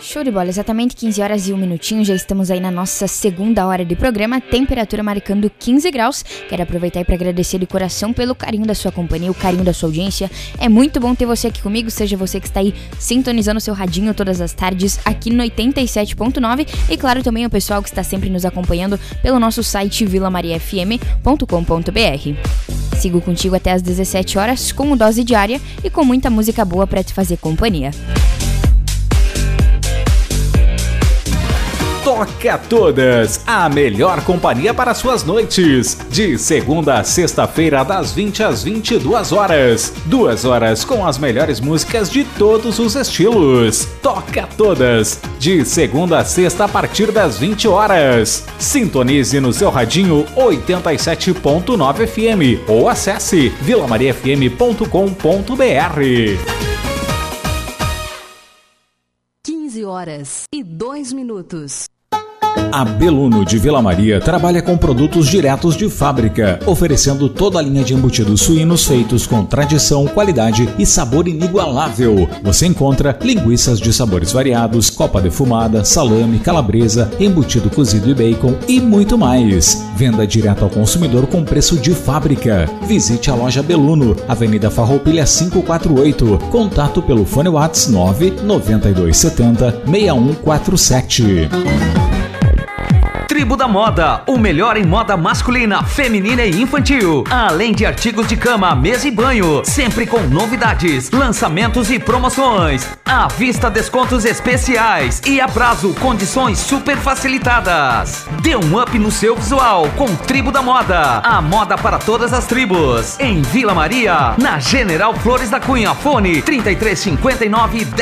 Show de bola, exatamente 15 horas e 1 minutinho, já estamos aí na nossa segunda hora de programa, temperatura marcando 15 graus, quero aproveitar para agradecer de coração pelo carinho da sua companhia, o carinho da sua audiência, é muito bom ter você aqui comigo, seja você que está aí sintonizando o seu radinho todas as tardes aqui no 87.9 e claro também o pessoal que está sempre nos acompanhando pelo nosso site vilamariafm.com.br. Sigo contigo até às 17 horas com o Dose Diária e com muita música boa para te fazer companhia. Toca Todas, a melhor companhia para suas noites. De segunda a sexta-feira, das 20 às 22 horas. 2 horas com as melhores músicas de todos os estilos. Toca Todas, de segunda a sexta a partir das 20 horas. Sintonize no seu radinho 87.9 FM ou acesse vilamariafm.com.br. 15 horas e 2 minutos. A Beluno de Vila Maria trabalha com produtos diretos de fábrica, oferecendo toda a linha de embutidos suínos feitos com tradição, qualidade e sabor inigualável. Você encontra linguiças de sabores variados, copa defumada, salame, calabresa, embutido cozido e bacon e muito mais. Venda direto ao consumidor com preço de fábrica. Visite a loja Beluno, Avenida Farroupilha 548. Contato pelo fone WhatsApp 99270 6147. Tribo da Moda, o melhor em moda masculina, feminina e infantil. Além de artigos de cama, mesa e banho, sempre com novidades, lançamentos e promoções. À vista, descontos especiais e a prazo, condições super facilitadas. Dê um up no seu visual com Tribo da Moda. A moda para todas as tribos. Em Vila Maria, na General Flores da Cunha, fone 3359